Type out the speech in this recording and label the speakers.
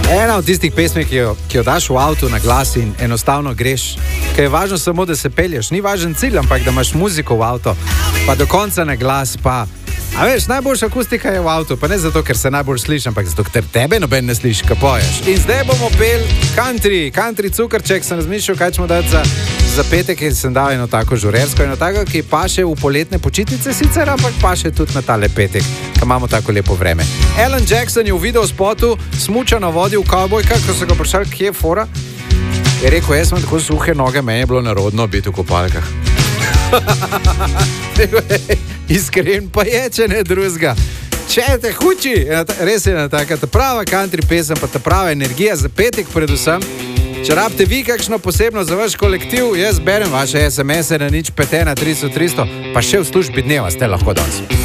Speaker 1: Ena od tistih pesmi, ki jo daš v avtu na glas in enostavno greš. Ker je važno samo, da se pelješ. Ni važen cilj, ampak da imaš muziko v avto. Pa do konca na glas, pa... A veš, najboljša akustika je v avtu. Pa ne zato, ker se najbolj sliši, ampak zato, ker tebe noben ne sliši, kaj poješ. In zdaj bomo pel country cukrček. Sem razmišljal, kaj ćemo dati za petek, ker sem dal eno tako žurersko, eno tako, ki paše v poletne počitnice sicer, ampak paše tudi na tale petek, ko imamo tako lepo vreme. Alan Jackson je v videospotu smuča na vodi v kavbojkah, ko so ga vprašali, kje je fora. Je rekel, jaz sem tako suhe noge, meni je bilo narodno biti v kopalkah. Iskren pa je, če ne drugega. Če te huči, res je ena taka ta prava country pesem, pa ta prava energija za petek predvsem. Če rabite vi kakšno posebno za vaš kolektiv, jaz berem vaše SMS-e na 051 300 300, pa še v službi dneva ste lahko danes.